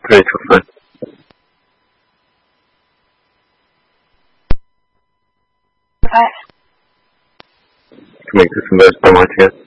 3 to 5. Five. To make this invest by my chance.